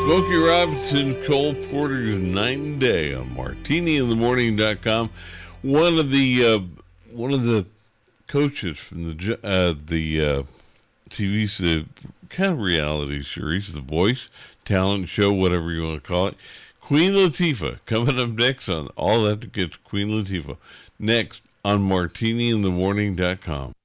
Smokey Robinson, Cole Porter's Night and Day on MartiniInTheMorning.com. One of the coaches from the TV kind of reality series, The Voice, talent show, whatever you want to call it. Queen Latifah coming up next on All That to Get to Queen Latifah. Next on MartiniInTheMorning.com.